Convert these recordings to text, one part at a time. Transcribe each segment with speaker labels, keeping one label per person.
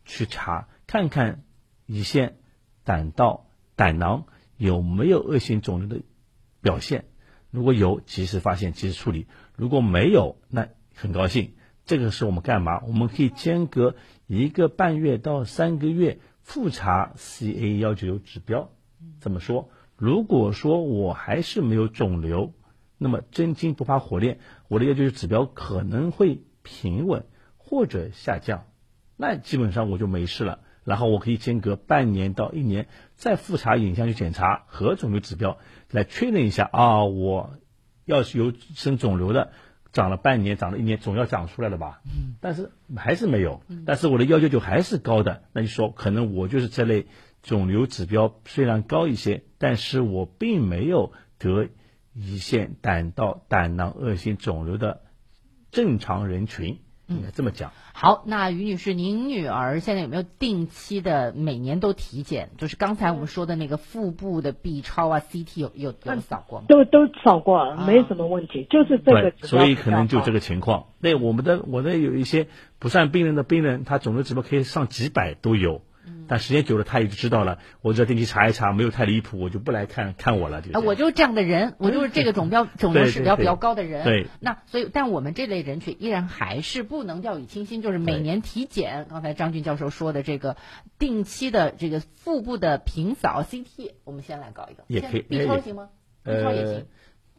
Speaker 1: 去查看看胰腺、胆道、胆囊有没有恶性肿瘤的表现，如果有，及时发现，及时处理；如果没有，那很高兴。这个是我们干嘛？我们可以间隔1个半月到3个月复查 CA199指标。这么说，如果说我还是没有肿瘤，那么真金不怕火炼，我的199指标可能会平稳或者下降，那基本上我就没事了。然后我可以间隔半年到1年再复查影像去检查和肿瘤指标，来确认一下我要是有生肿瘤的，长了半年长了1年总要长出来了吧，但是还是没有，但是我的199还是高的，那就说可能我就是这类肿瘤指标虽然高一些，但是我并没有得胰腺、胆道、胆囊恶性肿瘤的正常人群，应该这么讲。
Speaker 2: 好，那于女士，您女儿现在有没有定期的每年都体检？就是刚才我们说的那个腹部的 B 超啊 CT 有扫过吗？
Speaker 3: 都扫过，没什么问题，就是这个指标。
Speaker 1: 所以可能就这个情况。对，我的有一些不算病人的病人，他肿瘤指标可以上几百都有。但时间久了，他也就知道了。我只要定期查一查，没有太离谱，我就不来看我了。
Speaker 2: 我就是这样的人，我就是这个肿瘤指标比较高的人。
Speaker 1: 对，
Speaker 2: 那所以，但我们这类人群依然还是不能掉以轻心，就是每年体检。刚才张俊教授说的这个定期的这个腹部的平扫 CT， 我们先来搞一个，
Speaker 1: 也可以。
Speaker 2: B 超行吗？B 超也行。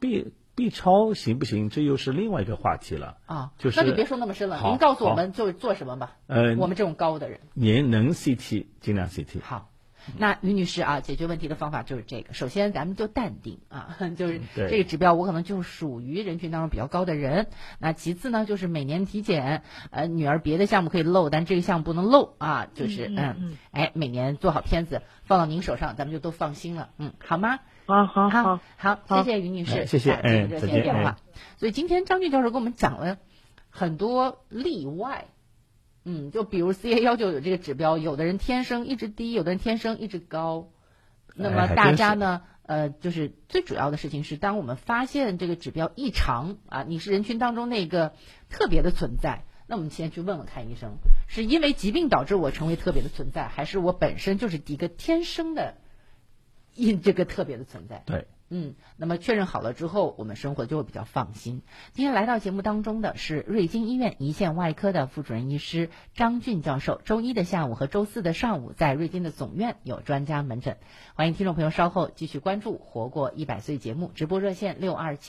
Speaker 1: B 超行不行？这又是另外一个话题了
Speaker 2: 啊。
Speaker 1: 就是
Speaker 2: 那就别说那么深了，您告诉我们就是做什么吧。我们这种高的人，
Speaker 1: 能 CT 尽量 CT。
Speaker 2: 好。那于女士啊，解决问题的方法就是这个。首先，咱们就淡定啊，就是这个指标我可能就属于人群当中比较高的人。那其次呢，就是每年体检，女儿别的项目可以漏，但这个项目不能漏啊。就是每年做好片子放到您手上，咱们就都放心了。好吗？好，谢谢于女士，
Speaker 1: 谢谢。
Speaker 2: 热线电话。所以今天张俊教授跟我们讲了很多例外。就比如 CA199有这个指标，有的人天生一直低，有的人天生一直高。那么大家呢，就是最主要的事情是，当我们发现这个指标异常啊，你是人群当中那个特别的存在，那我们先去问问看医生，是因为疾病导致我成为特别的存在，还是我本身就是一个天生的这个特别的存在？
Speaker 1: 对。
Speaker 2: 那么确认好了之后，我们生活就会比较放心。今天来到节目当中的是瑞金医院胰腺外科的副主任医师张俊教授。周一的下午和周四的上午，在瑞金的总院有专家门诊。欢迎听众朋友稍后继续关注《活过100岁》节目，直播热线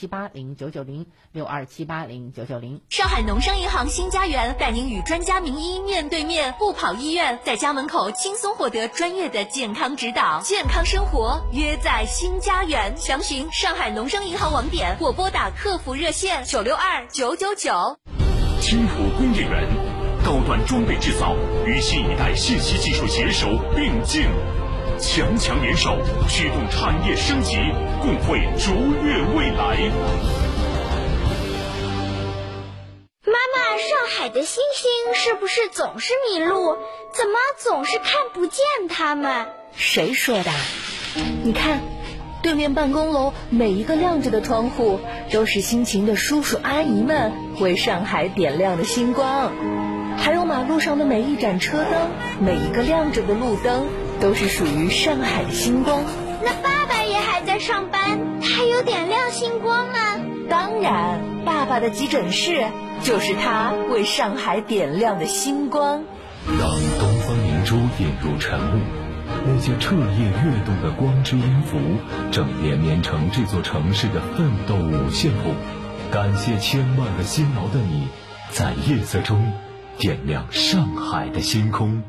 Speaker 2: 6278099062780990。
Speaker 4: 上海农商银行新家园带您与专家名医面对面，不跑医院，在家门口轻松获得专业的健康指导，健康生活约在新家园。详询上海农商银行网点或拨打客服热线962-999。
Speaker 5: 青浦工业园，高端装备制造与新一代信息技术携手并进，强联手，驱动产业升级，共绘卓越未来。
Speaker 6: 妈妈，上海的星星是不是总是迷路？怎么总是看不见它们？
Speaker 7: 谁说的？你看，对面办公楼每一个亮着的窗户，都是辛勤的叔叔阿姨们为上海点亮的星光。还有马路上的每一盏车灯，每一个亮着的路灯，都是属于上海的星光。
Speaker 6: 那爸爸也还在上班，他有点亮星光吗？
Speaker 7: 当然，爸爸的急诊室就是他为上海点亮的星光。
Speaker 5: 让东方明珠引入晨雾，那件彻夜跃动的光之音符，正连绵成这座城市的奋斗五线谱。感谢千万个辛劳的你，在夜色中点亮上海的星空。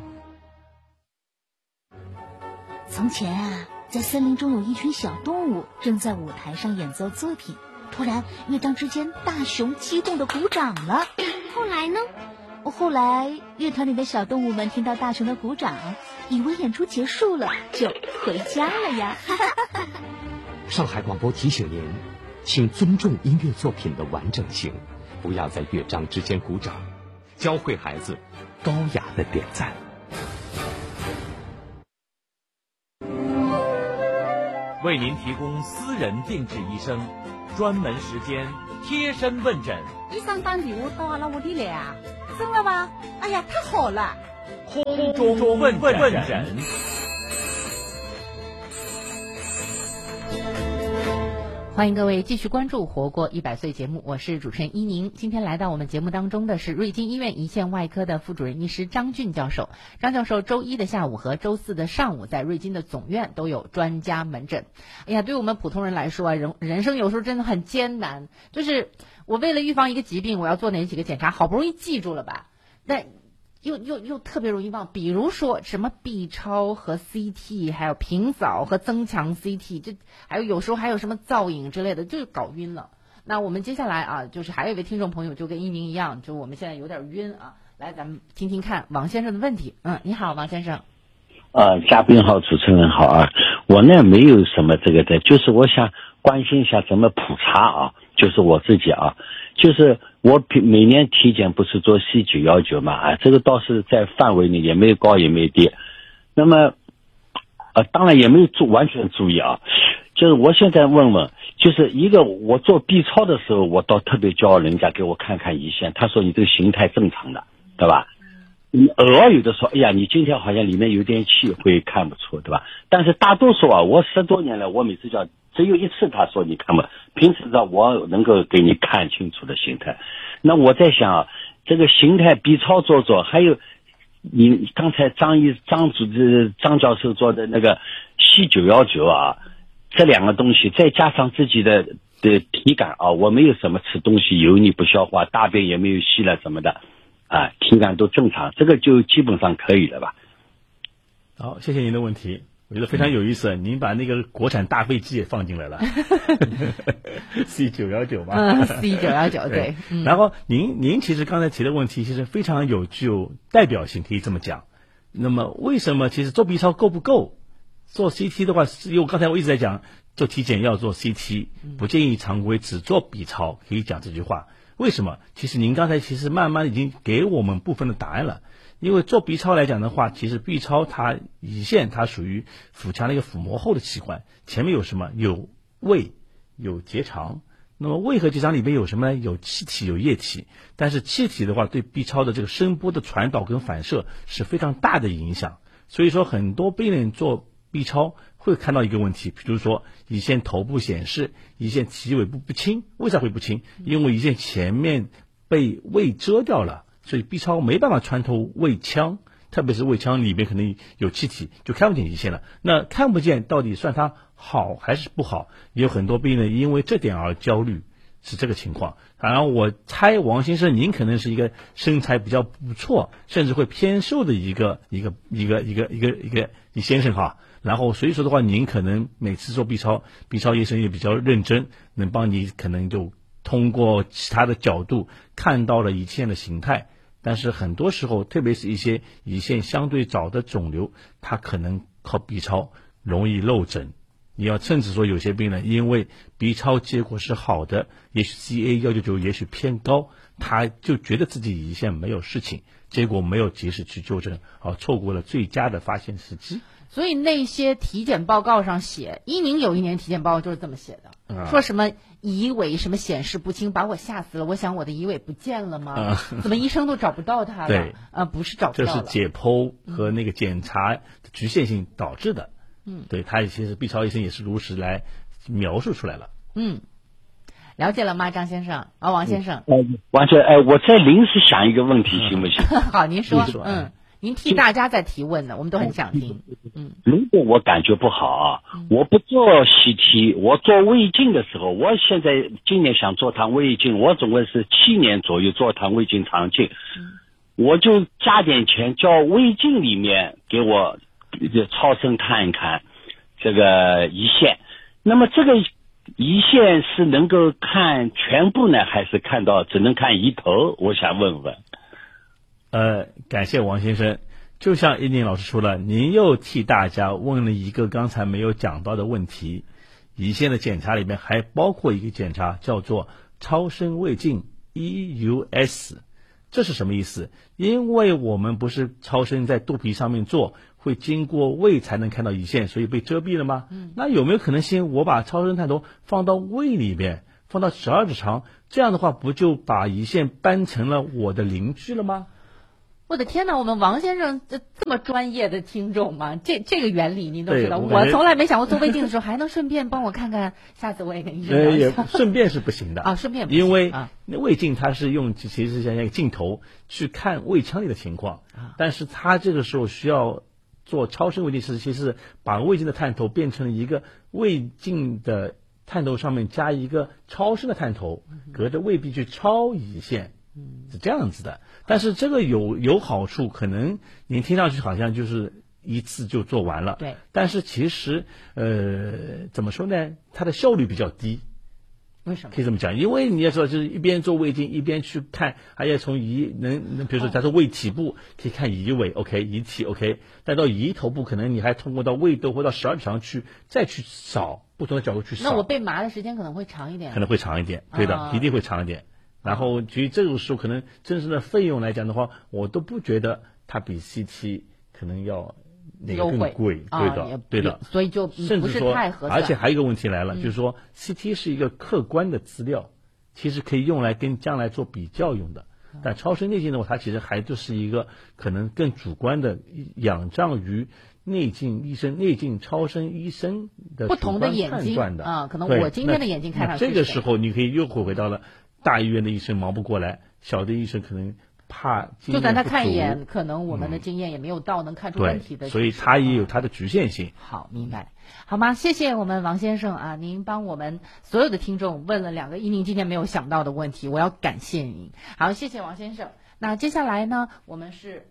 Speaker 8: 从前啊，在森林中有一群小动物正在舞台上演奏作品，突然乐章之间，大熊激动地鼓掌了。
Speaker 6: 后来呢？
Speaker 8: 后来乐团里的小动物们听到大熊的鼓掌，以为演出结束了，就回家了呀。
Speaker 9: 上海广播提醒您，请尊重音乐作品的完整性，不要在乐章之间鼓掌，教会孩子高雅的点赞。
Speaker 10: 为您提供私人定制医生，专门时间贴身问诊。
Speaker 11: 医生打电话到了我这里啊，生了吧？哎呀，太好了！
Speaker 10: 空中问诊。
Speaker 2: 欢迎各位继续关注《活过100岁》节目，我是主持人依宁。今天来到我们节目当中的是瑞金医院胰腺外科的副主任医师张俊教授。张教授周一的下午和周四的上午在瑞金的总院都有专家门诊。哎呀，对我们普通人来说啊，人生有时候真的很艰难。就是我为了预防一个疾病，我要做哪几个检查，好不容易记住了吧，但又特别容易忘，比如说什么 B 超和 CT， 还有平扫和增强 CT， 这还有时候还有什么造影之类的，就搞晕了。那我们接下来啊，就是还有一位听众朋友就跟依宁一样，就我们现在有点晕啊，来咱们听听看王先生的问题。你好，王先生。
Speaker 11: 嘉宾好，主持人好啊。我呢没有什么这个的，就是我想关心一下怎么普查啊，就是我自己啊，就是我每年体检不是做 C919嘛，这个倒是在范围内，也没有高也没有低。那么当然也没有完全注意啊，就是我现在问问，就是一个我做 B 超的时候，我倒特别叫人家给我看看胰腺，他说你这个形态正常的，对吧？你偶尔有的说，哎呀，你今天好像里面有点气，会看不出，对吧？但是大多数啊，我10多年了，我每次叫只有一次他说你看不，平时呢我能够给你看清楚的形态。那我在想啊，这个形态 B 超做，还有你刚才张教授做的那个 C919啊，这两个东西再加上自己的体感啊，我没有什么吃东西油腻不消化，大便也没有稀了什么的啊，体感都正常，这个就基本上可以了吧。
Speaker 1: 好，谢谢您的问题，我觉得非常有意思，您把那个国产大飞机也放进来了C919吧
Speaker 2: C919对。
Speaker 1: 然后您其实刚才提的问题其实非常具有代表性，可以这么讲。那么为什么其实做 B 超够不够？做 CT 的话，因为刚才我一直在讲做体检要做 CT， 不建议常规只做 B 超，可以讲这句话。为什么？其实您刚才其实慢慢已经给我们部分的答案了。因为做 B 超来讲的话，其实 B 超它胰腺它属于腹腔的一个腹膜后的器官，前面有什么？有胃，有结肠。那么胃和结肠里边有什么呢？有气体，有液体。但是气体的话，对 B 超的这个声波的传导跟反射是非常大的影响。所以说，很多病人做 B 超会看到一个问题，比如说胰腺头部显示胰腺体尾部不清，为啥会不清？因为胰腺前面被胃遮掉了。所以 B 超没办法穿透胃腔，特别是胃腔里面可能有气体，就看不见胰腺了。那看不见到底算它好还是不好？也有很多病人因为这点而焦虑，是这个情况。然后我猜王先生您可能是一个身材比较不错，甚至会偏瘦的一个先生哈。然后所以说的话，您可能每次做 B 超医生也比较认真，能帮你可能就通过其他的角度看到了胰腺的形态。但是很多时候，特别是一些胰腺相对早的肿瘤，它可能靠 B 超容易漏诊。你要甚至说有些病人因为 B 超结果是好的，也许 CA199也许偏高，他就觉得自己胰腺没有事情，结果没有及时去纠正，错过了最佳的发现时机。
Speaker 2: 所以那些体检报告上写，依宁有一年体检报告就是这么写的，说什么胰尾什么显示不清，把我吓死了。我想我的胰尾不见了吗？怎么医生都找不到它了？
Speaker 1: 对，
Speaker 2: 不是找不到了，
Speaker 1: 这是解剖和那个检查局限性导致的。对，他其实 B 超医生也是如实来描述出来了。
Speaker 2: 了解了吗，张先生？王先生。
Speaker 11: 王先生，我再临时想一个问题，行不行？
Speaker 2: 好，您说。您替大家在提问呢，我们都很想听。
Speaker 11: 如果我感觉不好啊，我不做 CT， 我做胃镜的时候，我现在今年想做趟胃镜，我总共是7年左右做趟胃镜肠镜，我就加点钱叫胃镜里面给我超声看一看这个胰腺。那么这个胰腺是能够看全部呢，还是看到只能看胰头？我想问问。
Speaker 1: 感谢王先生。就像依宁老师说了，您又替大家问了一个刚才没有讲到的问题。胰腺的检查里面还包括一个检查叫做超声胃镜 EUS， 这是什么意思？因为我们不是超声在肚皮上面做，会经过胃才能看到胰腺，所以被遮蔽了吗？那有没有可能性我把超声探头放到胃里边，放到12指肠，这样的话不就把胰腺搬成了我的邻居了吗？
Speaker 2: 我的天哪，我们王先生这么专业的听众吗？这个原理您都知道，
Speaker 1: 对
Speaker 2: 我从来没想过做胃镜的时候还能顺便帮我看看，下次我也跟医生聊一
Speaker 1: 也
Speaker 2: 下。
Speaker 1: 顺便是不行的
Speaker 2: 啊，顺便不行，
Speaker 1: 因为胃镜它是用其实像一个镜头去看胃腔里的情况，但是它这个时候需要做超声胃镜，其实把胃镜的探头变成一个胃镜的探头上面加一个超声的探头，隔着胃壁去超胰腺，是这样子的。但是这个有好处，可能您听上去好像就是一次就做完了，
Speaker 2: 对。但
Speaker 1: 是其实怎么说呢？它的效率比较低。
Speaker 2: 为什么？
Speaker 1: 可以这么讲，因为你要知道，就是一边做胃镜一边去看，还要从比如说他说胃体部可以看胰尾 ，OK， 胰体 OK， 再到胰头部，可能你还通过到胃窦或到十二指肠再去扫不同的角度去扫。
Speaker 2: 那我被麻的时间可能会长一点。
Speaker 1: 可能会长一点，对的，一定会长一点。然后至于这种时候，可能真正的费用来讲的话，我都不觉得它比 CT 可能要那个更贵，对的，
Speaker 2: 所以就不是太合算。
Speaker 1: 而且还有一个问题来了，就是说 CT 是一个客观的资料，其实可以用来跟将来做比较用的。但超声内镜的话，它其实还就是一个可能更主观的，仰仗于内镜超声医生的
Speaker 2: 不同的眼睛啊，可能我今天的眼睛看上去
Speaker 1: 这个时候你可以又回到了大医院的医生忙不过来，小的医生可能怕经验不足，
Speaker 2: 就算他看一眼，可能我们的经验也没有到能看出问题的，
Speaker 1: 所以他也有他的局限性。
Speaker 2: 好，明白，好吗？谢谢我们王先生啊，您帮我们所有的听众问了2个您今天没有想到的问题，我要感谢您。好，谢谢王先生。那接下来呢，我们是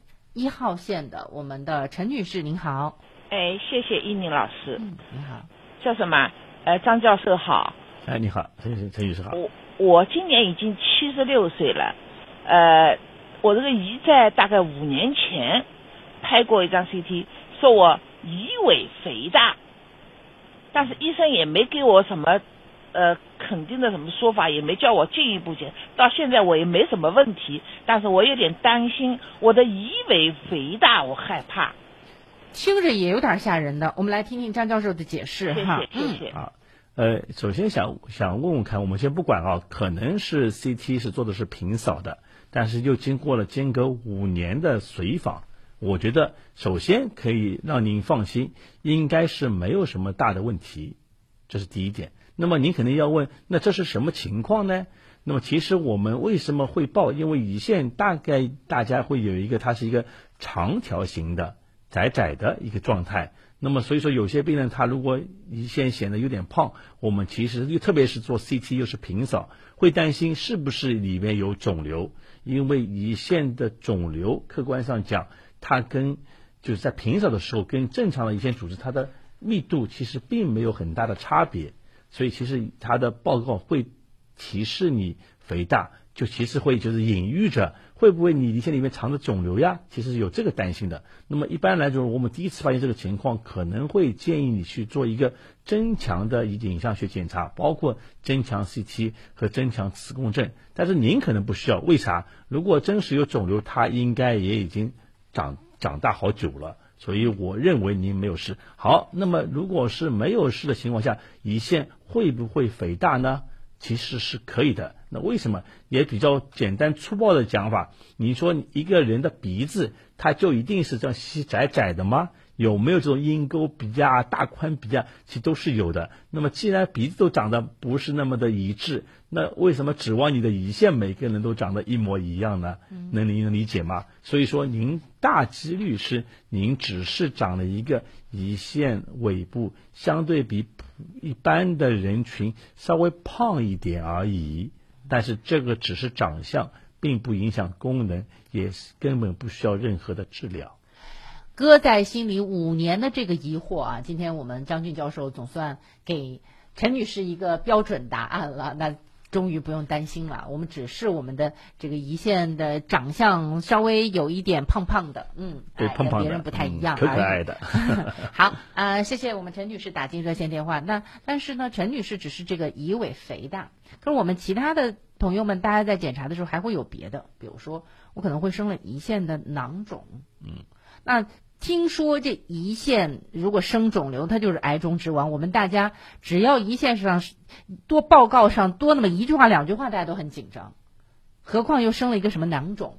Speaker 2: 1号线的我们的陈女士，您好。
Speaker 12: 哎，谢谢依宁老师。
Speaker 2: 你好。
Speaker 12: 叫什么？张教授好。
Speaker 1: 哎，你好，陈女士好。
Speaker 12: 我今年已经76岁了，我这个胰在大概5年前拍过一张 CT， 说我胰尾肥大，但是医生也没给我什么肯定的什么说法，也没叫我进一步检，到现在我也没什么问题，但是我有点担心我的胰尾肥大，我害怕。
Speaker 2: 听着也有点吓人的，我们来听听张教授的解释哈。
Speaker 12: 谢谢。
Speaker 1: 首先想问问看，我们先不管啊，可能是 CT 是做的是平扫的，但是又经过了间隔5年的随访，我觉得首先可以让您放心，应该是没有什么大的问题，这是第一点。那么您肯定要问，那这是什么情况呢？那么其实我们为什么会报？因为胰腺大概大家会有一个，它是一个长条形的窄的一个状态。那么所以说有些病人他如果胰腺显得有点胖，我们其实特别是做 CT 又是平扫，会担心是不是里面有肿瘤，因为胰腺的肿瘤客观上讲，它就是在平扫的时候跟正常的胰腺组织它的密度其实并没有很大的差别，所以其实它的报告会提示你肥大，就其实会就是隐喻着会不会你胰腺里面藏着肿瘤呀，其实是有这个担心的。那么一般来说，我们第一次发现这个情况，可能会建议你去做一个增强的影像学检查，包括增强 CT 和增强磁共振，但是您可能不需要。为啥？如果真实有肿瘤，它应该也已经长大好久了，所以我认为您没有事。好，那么如果是没有事的情况下，胰腺会不会肥大呢？其实是可以的。那为什么？也比较简单粗暴的讲法，你说一个人的鼻子它就一定是这样细窄的吗？有没有这种鹰钩鼻啊、大宽鼻啊？其实都是有的。那么既然鼻子都长得不是那么的一致，那为什么指望你的胰腺每个人都长得一模一样呢？您能理解吗？所以说您大几率是您只是长了一个胰腺尾部相对比一般的人群稍微胖一点而已，但是这个只是长相，并不影响功能，也根本不需要任何的治疗。
Speaker 2: 搁在心里5年的这个疑惑啊，今天我们张俊教授总算给陈女士一个标准答案了，那终于不用担心了。我们只是我们的这个胰腺的长相稍微有一点胖胖的，
Speaker 1: 对，胖胖的，
Speaker 2: 别人不太一样，
Speaker 1: 可爱的。
Speaker 2: 好谢谢我们陈女士打进热线电话。但是呢，陈女士只是这个胰尾肥大，可是我们其他的朋友们，大家在检查的时候还会有别的，比如说我可能会生了胰腺的囊肿，那听说这胰腺如果生肿瘤，它就是癌中之王。我们大家只要胰腺上多报告上多那么1句话2句话，大家都很紧张，何况又生了一个什么囊肿。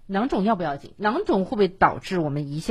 Speaker 2: 囊肿要不要紧？囊肿会不会导致我们胰腺